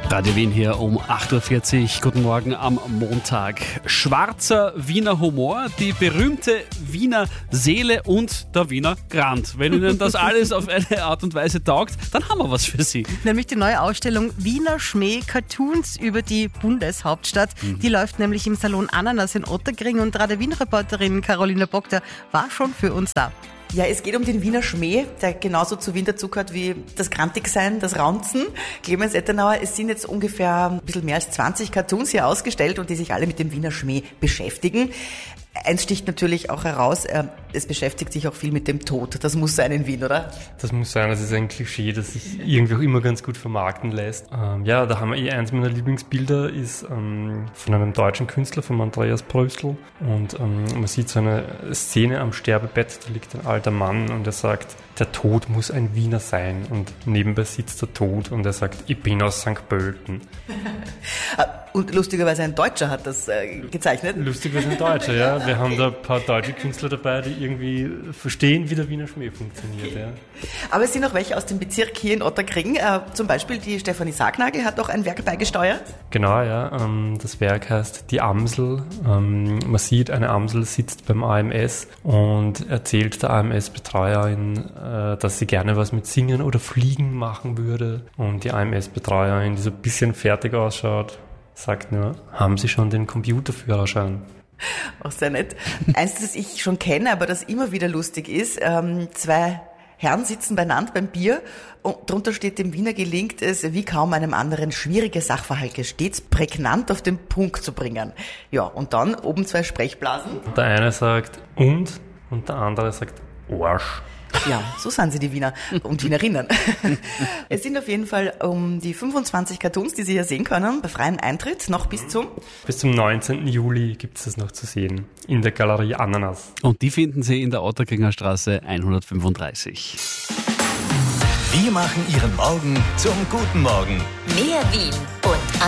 Radio Wien hier um 8.40 Uhr. Guten Morgen am Montag. Schwarzer Wiener Humor, die berühmte Wiener Seele und der Wiener Grand. Wenn Ihnen das alles auf eine Art und Weise taugt, dann haben wir was für Sie. Nämlich die neue Ausstellung Wiener Schmäh Cartoons über die Bundeshauptstadt. Die läuft nämlich im Salon Ananas in Otterkring und Radio Wien-Reporterin Carolina Bockter war schon für uns da. Ja, es geht um den Wiener Schmäh, der genauso zu Wien dazugehört wie das Grantigsein, das Raunzen. Clemens Ettenauer, es sind jetzt ungefähr ein bisschen mehr als 20 Cartoons hier ausgestellt und die sich alle mit dem Wiener Schmäh beschäftigen. Eins sticht natürlich auch heraus, es beschäftigt sich auch viel mit dem Tod. Das muss sein in Wien, oder? Das muss sein, das ist ein Klischee, das sich irgendwie auch immer ganz gut vermarkten lässt. Ja, da haben wir eins meiner Lieblingsbilder, ist von einem deutschen Künstler, von Andreas Bröstel. Und man sieht so eine Szene am Sterbebett, da liegt ein alter Mann und er sagt, der Tod muss ein Wiener sein. Und nebenbei sitzt der Tod und er sagt, ich bin aus St. Pölten. Und lustigerweise ein Deutscher hat das gezeichnet. Lustigerweise ein Deutscher, ja. Wir haben da ein paar deutsche Künstler dabei, die irgendwie verstehen, wie der Wiener Schmäh funktioniert. Ja. Aber es sind auch welche aus dem Bezirk hier in Otterkring. Zum Beispiel die Stefanie Sargnagel hat auch ein Werk beigesteuert. Genau, ja. Das Werk heißt Die Amsel. Man sieht, eine Amsel sitzt beim AMS und erzählt der AMS-Betreuerin, dass sie gerne was mit Singen oder Fliegen machen würde. Und die AMS-Betreuerin, die so ein bisschen fertig ausschaut, sagt nur, haben Sie schon den Computerführerschein? Auch sehr nett. Eins, das ich schon kenne, aber das immer wieder lustig ist, zwei Herren sitzen beieinander beim Bier und drunter steht, dem Wiener gelingt es, wie kaum einem anderen, schwierige Sachverhalte stets prägnant auf den Punkt zu bringen. Ja, und dann oben zwei Sprechblasen. Der eine sagt und der andere sagt Arsch. Ja, so sind sie, die Wiener und Wienerinnen. Es sind auf jeden Fall um die 25 Cartoons, die Sie hier sehen können, bei freiem Eintritt, noch bis zum 19. Juli gibt es das noch zu sehen, in der Galerie Ananas. Und die finden Sie in der Otterkringer Straße 135. Wir machen Ihren Morgen zum guten Morgen. Mehr Wien